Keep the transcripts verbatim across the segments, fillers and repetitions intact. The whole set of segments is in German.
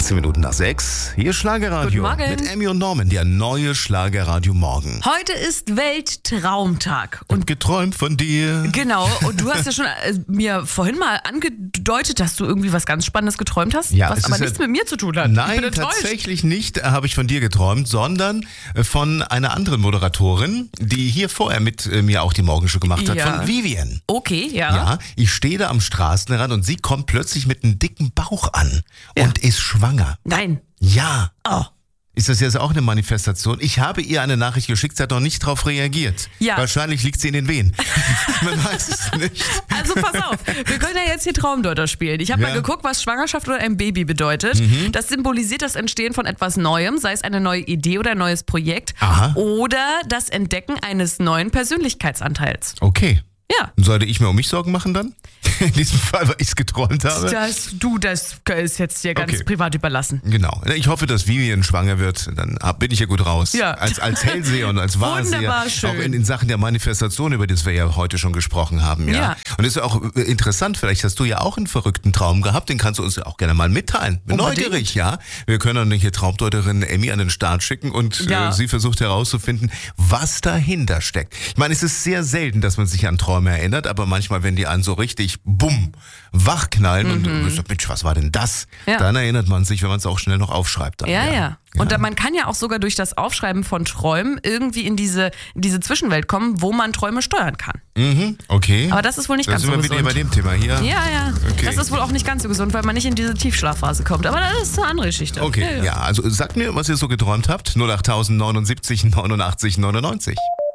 sechzehn Minuten nach sechs. Hier Schlagerradio Guten Morgen. mit Emmy und Norman, der neue Schlagerradio Morgen. Heute ist Welttraumtag. Und geträumt von dir. Genau, und du hast ja schon äh, mir vorhin mal angedeutet, dass du irgendwie was ganz Spannendes geträumt hast, Ja, was es aber ist nichts ja- mit mir zu tun hat. Nein, ich bin enttäuscht. tatsächlich nicht äh, habe ich von dir geträumt, sondern äh, von einer anderen Moderatorin, die hier vorher mit äh, mir auch die Morgenshow gemacht hat, Ja. von Vivian. Okay, ja. Ja, ich stehe da am Straßenrand und sie kommt plötzlich mit einem dicken Bauch an Ja. und ist schwanger. Nein. Ja. Oh. Ist das jetzt auch eine Manifestation? Ich habe ihr eine Nachricht geschickt, sie hat noch nicht darauf reagiert. Ja. Wahrscheinlich liegt sie in den Wehen. Man weiß es nicht. Also pass auf, wir können ja jetzt hier Traumdeuter spielen. Ich habe Ja. Mhm. mal geguckt, was Schwangerschaft oder ein Baby bedeutet. Das symbolisiert das Entstehen von etwas Neuem, sei es eine neue Idee oder ein neues Projekt. Aha. Oder das Entdecken eines neuen Persönlichkeitsanteils. Okay. Ja. Sollte ich mir um mich Sorgen machen dann? In diesem Fall, weil ich es geträumt habe? Das, du, das ist jetzt dir ganz Okay. privat überlassen. Genau. Ich hoffe, dass Vivian schwanger wird. Dann bin ich ja gut raus. Ja. Als, als Hellseher und als Wahrseher. Wunderbar schön. Auch in, in Sachen der Manifestation, über das wir ja heute schon gesprochen haben. Ja. Ja. Und das ist ja auch äh, interessant. Vielleicht hast du ja auch einen verrückten Traum gehabt. Den kannst du uns ja auch gerne mal mitteilen. Bin Unbedingt. neugierig, ja. Wir können dann hier Traumdeuterin Emmy an den Start schicken und Ja. äh, sie versucht herauszufinden, was dahinter steckt. Ich meine, es ist sehr selten, dass man sich an Träume erinnert, aber manchmal, wenn die einen so richtig bumm wachknallen und du sagst, Mensch, was war denn das? Ja. Dann erinnert man sich, wenn man es auch schnell noch aufschreibt. Dann, Ja, ja. Ja. Und da, man kann ja auch sogar durch das Aufschreiben von Träumen irgendwie in diese, in diese Zwischenwelt kommen, wo man Träume steuern kann. Mhm, okay. Aber das ist wohl nicht da ganz sind so wir wieder gesund. bei dem Thema hier. Ja, ja. Okay. Das ist wohl auch nicht ganz so gesund, weil man nicht in diese Tiefschlafphase kommt. Aber das ist eine andere Geschichte. Okay, Ja, ja, ja. also sagt mir, was ihr so geträumt habt. null acht neunundsiebzig neunundachtzig neunundneunzig.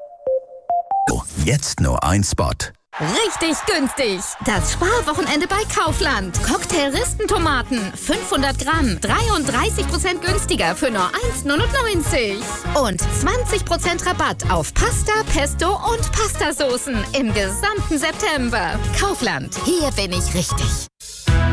Jetzt nur ein Spot. Richtig günstig. Das Sparwochenende bei Kaufland. Cocktail-Ristentomaten. fünfhundert Gramm. dreiunddreißig Prozent günstiger für nur eins neunundneunzig. Und zwanzig Prozent Rabatt auf Pasta, Pesto und Pastasoßen im gesamten September. Kaufland. Hier bin ich richtig.